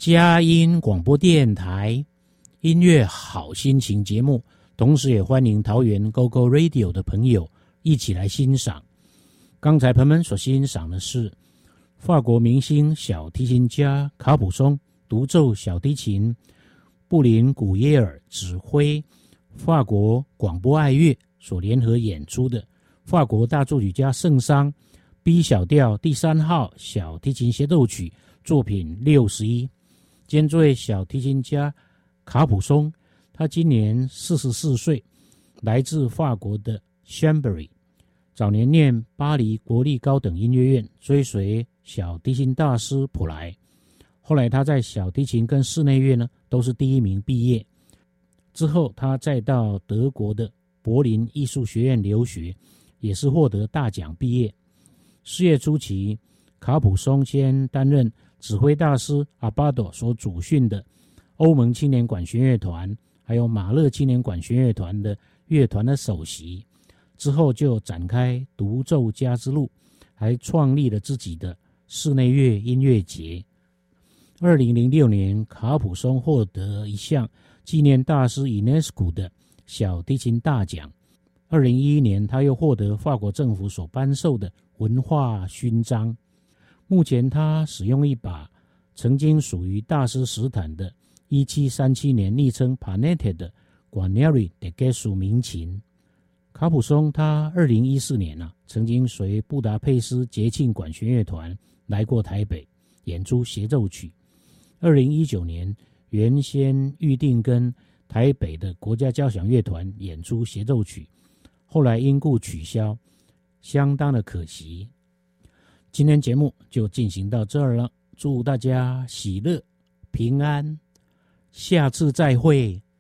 佳音广播电台音乐好心情节目，同时也欢迎桃园 GoGo Radio 的朋友一起来欣赏。刚才朋友们所欣赏的是法国明星小提琴家卡普松独奏小提琴，布林古耶尔指挥，法国广播爱乐所联合演出的法国大作曲家圣桑 B 小调第3号小提琴协奏曲作品61。兼这位小提琴家卡普松，他今年44岁，来自法国的 Chambéry， 早年念巴黎国立高等音乐院，追随小提琴大师普莱。后来他在小提琴跟室内乐呢都是第1名毕业。之后他再到德国的柏林艺术学院留学，也是获得大奖毕业。事业初期，卡普松先担任指挥大师阿巴多所主训的欧盟青年管弦乐团，还有马勒青年管弦乐团的乐团的首席。之后就展开独奏家之路，还创立了自己的室内乐音乐节。2006年，卡普松获得一项纪念大师 UNESCO 的小提琴大奖。2011年，他又获得法国政府所颁授的文化勋章。目前他使用一把曾经属于大师史坦的1737年昵称 Panette 的 Guarneri de Gesù 名琴。卡普松他2014年曾经随布达佩斯节庆管弦乐团来过台北演出协奏曲。2019年原先预定跟台北的国家交响乐团演出协奏曲，后来因故取消，相当的可惜。今天节目就进行到这儿了，祝大家喜乐平安，下次再会。